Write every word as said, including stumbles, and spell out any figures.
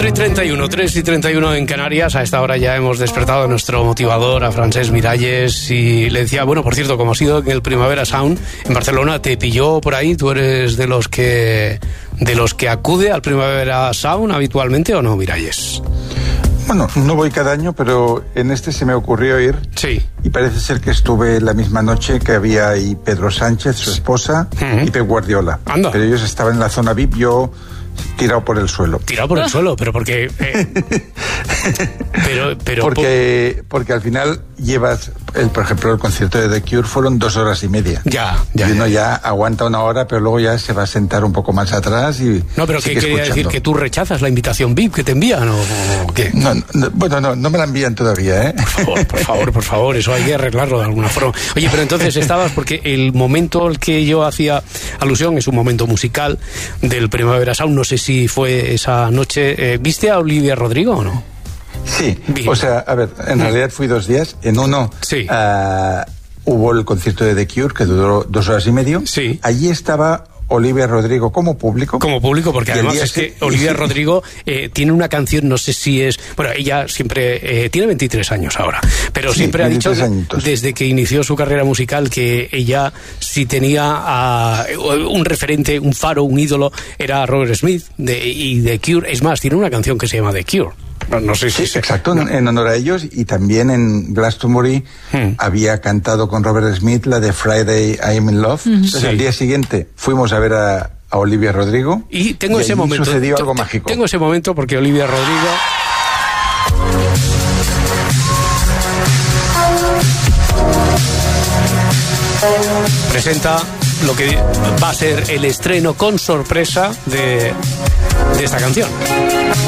y treinta y uno, tres y treinta y uno en Canarias. A esta hora ya hemos despertado a nuestro motivador, a Francesc Miralles, y le decía, bueno, por cierto, como ha sido en el Primavera Sound en Barcelona, ¿te pilló por ahí? ¿Tú eres de los que de los que acude al Primavera Sound habitualmente o no, Miralles? Bueno, no voy cada año, pero en este se me ocurrió ir. Sí. Y parece ser que estuve la misma noche que había ahí Pedro Sánchez, su esposa, uh-huh. y Pep Guardiola. Anda. Pero ellos estaban en la zona V I P, yo tirado por el suelo. Tirado por el suelo, pero porque... Eh, pero, pero porque, por... porque al final llevas, el, por ejemplo, el concierto de The Cure fueron dos horas y media. Ya, ya. Y uno ya, ya aguanta una hora, pero luego ya se va a sentar un poco más atrás y... No, pero ¿qué quería decir? ¿Que tú rechazas la invitación V I P que te envían o qué? No, no, bueno, no, no me la envían todavía, ¿eh? Por favor, por favor, por favor, eso hay que arreglarlo de alguna forma. Oye, pero entonces estabas, porque el momento al que yo hacía alusión es un momento musical del Primavera Sound, no sé si fue esa noche. Eh, ¿Viste a Olivia Rodrigo o no? Sí, Bien. O sea, a ver, en mm. realidad fui dos días. En uno sí. uh, hubo el concierto de The Cure, que duró dos horas y medio. Sí. Allí estaba Olivia Rodrigo como público. Como público, porque además es que Olivia Rodrigo eh, tiene una canción, no sé si es... Bueno, ella siempre... Eh, tiene veintitrés años ahora, pero sí, siempre ha dicho, añitos. Desde que inició su carrera musical, que ella si tenía uh, un referente, un faro, un ídolo, era Robert Smith de, y The Cure. Es más, tiene una canción que se llama The Cure. No, no sé si... Sí, exacto, no. en honor a ellos, y también en Glastonbury hmm. había cantado con Robert Smith la de Friday I'm in Love. Uh-huh. Entonces, sí. al día siguiente fuimos a ver a, a Olivia Rodrigo. Y tengo y ese momento. sucedió t- algo t- mágico. Tengo ese momento porque Olivia Rodrigo... presenta lo que va a ser el estreno con sorpresa de, de esta canción.